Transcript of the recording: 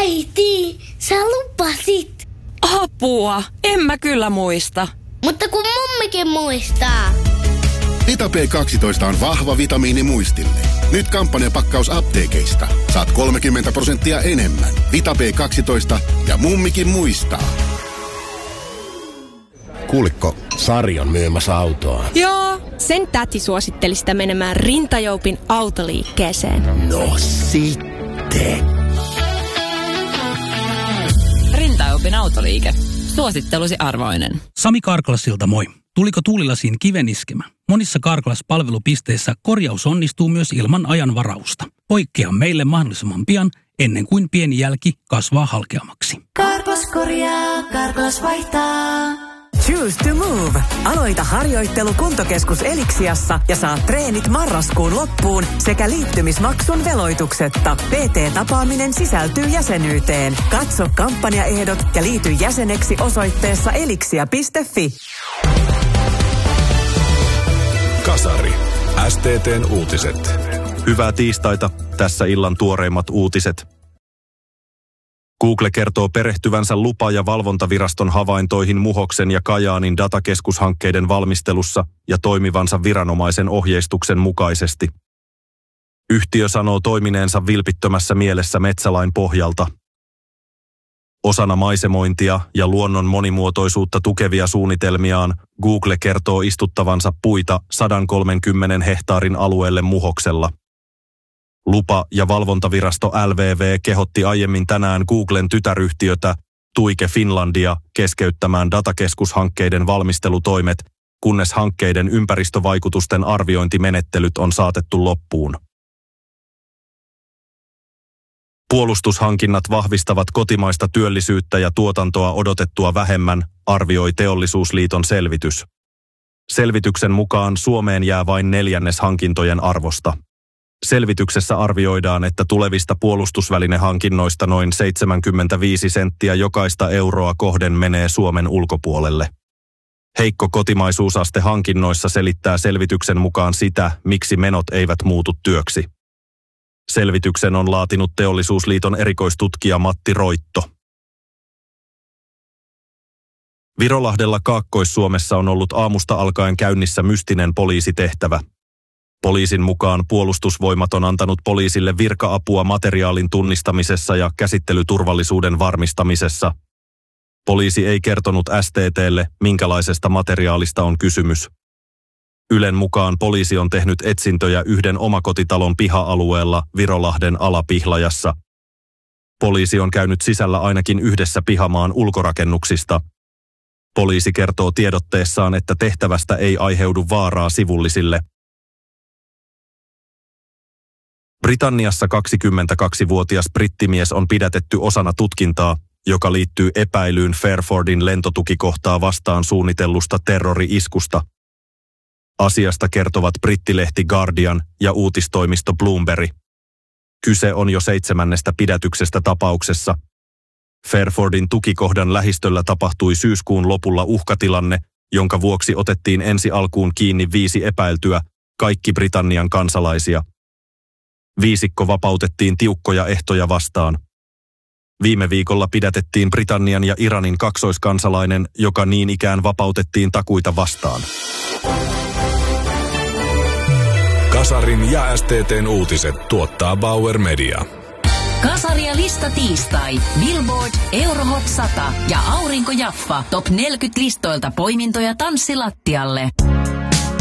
Äiti, sä lupasit. Apua, en mä kyllä muista. Mutta kun mummikin muistaa. Vita B12 on vahva vitamiini muistille. Nyt kampanjapakkaus apteekeista. Saat 30% enemmän. Vita B12 ja mummikin muistaa. Kuuliko, Sari on myymässä autoa? Joo, sen täti suositteli sitä menemään Rintajoupin autoliikkeeseen. No sitten. Rintajoupin autoliike. Suosittelusi arvoinen. Sami Karklasilta moi. Tuliko tuulilasiin kiven iskemä? Monissa Karklas-palvelupisteissä korjaus onnistuu myös ilman ajanvarausta. Poikkea meille mahdollisimman pian, ennen kuin pieni jälki kasvaa halkeamaksi. Karklas korjaa, Karklas vaihtaa. Choose to move. Aloita harjoittelu Kuntokeskus Elixiassa ja saa treenit marraskuun loppuun sekä liittymismaksun veloituksetta. PT-tapaaminen sisältyy jäsenyyteen. Katso kampanjaehdot ja liity jäseneksi osoitteessa elixia.fi. Kasari. STT:n uutiset. Hyvää tiistaita. Tässä illan tuoreimmat uutiset. Google kertoo perehtyvänsä lupa- ja valvontaviraston havaintoihin Muhoksen ja Kajaanin datakeskushankkeiden valmistelussa ja toimivansa viranomaisen ohjeistuksen mukaisesti. Yhtiö sanoo toimineensa vilpittömässä mielessä metsälain pohjalta. Osana maisemointia ja luonnon monimuotoisuutta tukevia suunnitelmiaan Google kertoo istuttavansa puita 130 hehtaarin alueelle Muhoksella. Lupa- ja valvontavirasto LVV kehotti aiemmin tänään Googlen tytäryhtiötä Tuike Finlandia keskeyttämään datakeskushankkeiden valmistelutoimet, kunnes hankkeiden ympäristövaikutusten arviointimenettelyt on saatettu loppuun. Puolustushankinnat vahvistavat kotimaista työllisyyttä ja tuotantoa odotettua vähemmän, arvioi Teollisuusliiton selvitys. Selvityksen mukaan Suomeen jää vain 1/4 hankintojen arvosta. Selvityksessä arvioidaan, että tulevista puolustusvälinehankinnoista noin 75 senttiä jokaista euroa kohden menee Suomen ulkopuolelle. Heikko kotimaisuusaste hankinnoissa selittää selvityksen mukaan sitä, miksi menot eivät muutu työksi. Selvityksen on laatinut Teollisuusliiton erikoistutkija Matti Roitto. Virolahdella Kaakkois-Suomessa on ollut aamusta alkaen käynnissä mystinen poliisitehtävä. Poliisin mukaan puolustusvoimat on antanut poliisille virka-apua materiaalin tunnistamisessa ja käsittelyturvallisuuden varmistamisessa. Poliisi ei kertonut STT:lle, minkälaisesta materiaalista on kysymys. Ylen mukaan poliisi on tehnyt etsintöjä yhden omakotitalon piha-alueella Virolahden Alapihlajassa. Poliisi on käynyt sisällä ainakin yhdessä pihamaan ulkorakennuksista. Poliisi kertoo tiedotteessaan, että tehtävästä ei aiheudu vaaraa sivullisille. Britanniassa 22-vuotias brittimies on pidätetty osana tutkintaa, joka liittyy epäilyyn Fairfordin lentotukikohtaa vastaan suunnitellusta terrori-iskusta. Asiasta kertovat brittilehti Guardian ja uutistoimisto Bloomberg. Kyse on jo 7. pidätyksestä tapauksessa. Fairfordin tukikohdan lähistöllä tapahtui syyskuun lopulla uhkatilanne, jonka vuoksi otettiin ensi alkuun kiinni 5 epäiltyä, kaikki Britannian kansalaisia. Viisikko vapautettiin tiukkoja ehtoja vastaan. Viime viikolla pidätettiin Britannian ja Iranin kaksoiskansalainen, joka niin ikään vapautettiin takuita vastaan. Kasarin ja STT:n uutiset tuottaa Bauer Media. Kasari ja lista tiistai. Billboard, Eurohot 100 ja Aurinko Jaffa. Top 40 listoilta poimintoja tanssilattialle.